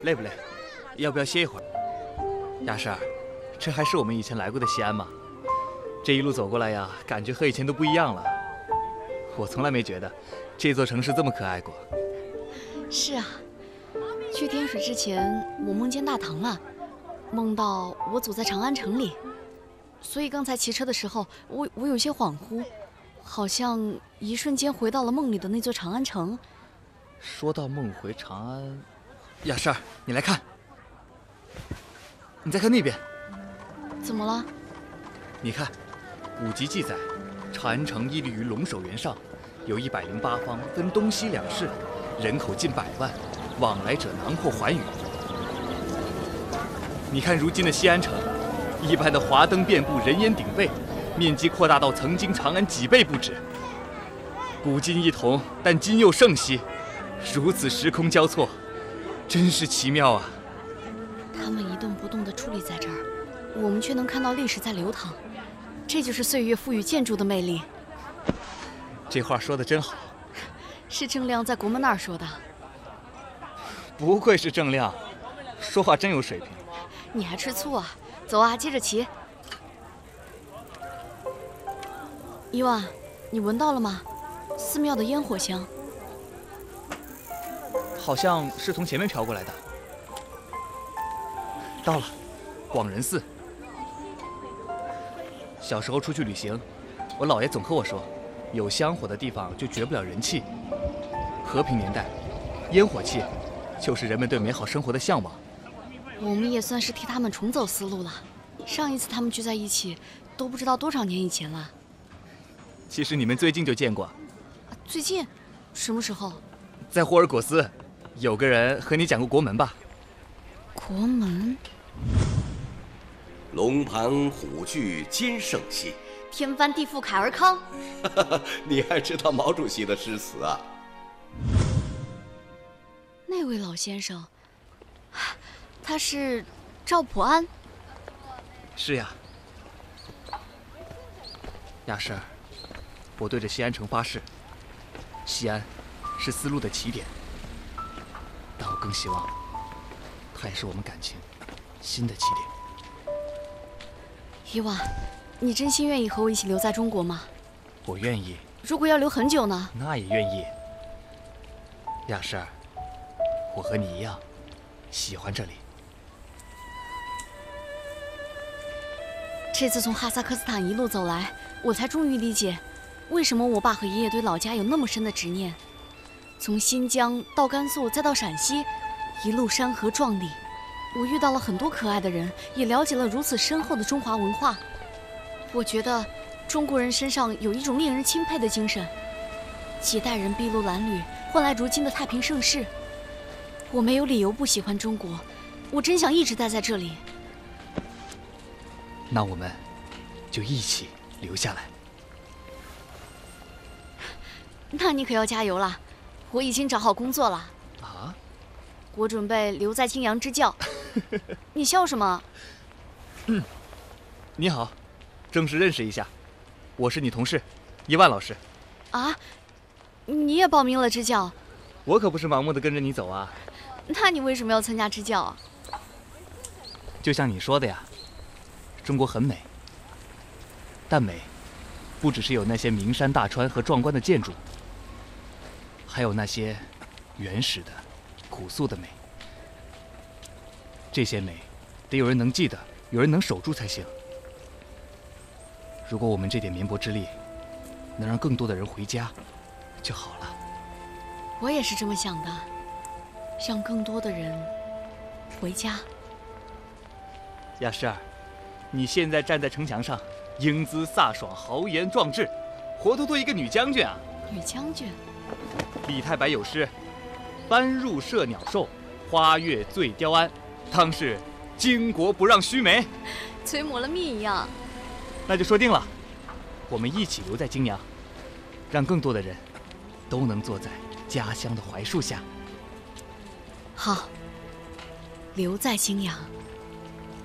累不累？要不要歇一会儿？雅诗儿，这还是我们以前来过的西安吗？这一路走过来呀，感觉和以前都不一样了。我从来没觉得这座城市这么可爱过。 是啊，去天水之前，我梦见大唐了，梦到我走在长安城里，所以刚才骑车的时候，我有些恍惚，好像一瞬间回到了梦里的那座长安城。 说到梦回长安，雅诗儿，你来看，你再看那边， 怎么了？ 你看，古籍记载，长安城屹立于龙首原上，有108方，分东西两市，人口近100万，往来者囊括寰宇。你看如今的西安城，一般的华灯遍布，人烟鼎沸，面积扩大到曾经长安几倍不止。古今异同，但今又盛熙，如此时空交错，真是奇妙啊！ 他们一动不动地矗立在这儿，我们却能看到历史在流淌，这就是岁月赋予建筑的魅力。 这话说得真好， 是郑亮在国门那儿说的。 不愧是郑亮，说话真有水平。 你还吃醋啊？走啊，接着骑。伊万，你闻到了吗？寺庙的烟火香， 好像是从前面飘过来的。到了，广仁寺。小时候出去旅行，我姥爷总和我说，有香火的地方就绝不了人气。和平年代，烟火气就是人们对美好生活的向往。 我们也算是替他们重走思路了。上一次他们聚在一起，都不知道多少年以前了。 其实你们最近就见过。 最近？什么时候？ 在霍尔果斯，有个人和你讲过国门吧？ 国门。 龙盘虎踞今盛熙， 天翻地覆凯而康。 你还知道毛主席的诗词啊？ 那位老先生，他是赵普安。 是呀，雅诗儿，我对着西安城发誓，西安是丝路的起点，但我更希望它也是我们感情新的起点。 伊娃，你真心愿意和我一起留在中国吗？ 我愿意。 如果要留很久呢？ 那也愿意。雅诗儿，我和你一样，喜欢这里。 这次从哈萨克斯坦一路走来，我才终于理解，为什么我爸和爷爷对老家有那么深的执念。从新疆到甘肃，再到陕西，一路山河壮丽，我遇到了很多可爱的人，也了解了如此深厚的中华文化。我觉得中国人身上有一种令人钦佩的精神，几代人筚路蓝缕，换来如今的太平盛世。我没有理由不喜欢中国，我真想一直待在这里。 那我们就一起留下来。 那你可要加油了，我已经找好工作了。 啊？ 我准备留在泾阳支教。你笑什么？ 你好，正式认识一下，我是你同事，伊万老师。 啊？你也报名了支教？ 我可不是盲目的跟着你走啊。 那你为什么要参加支教啊？ 就像你说的呀，中国很美，但美不只是有那些名山大川和壮观的建筑，还有那些原始的、朴素的美。这些美得有人能记得，有人能守住才行。如果我们这点绵薄之力能让更多的人回家就好了。 我也是这么想的，让更多的人回家。 雅诗儿，你现在站在城墙上，英姿飒爽，豪言壮志，活脱脱一个女将军啊！ 女将军。 李太白有诗：“斑入射鸟兽，花月醉雕鞍。当是巾帼不让须眉。” 催抹了蜜一样。 那就说定了，我们一起留在泾阳，让更多的人都能坐在家乡的槐树下。 好，留在泾阳。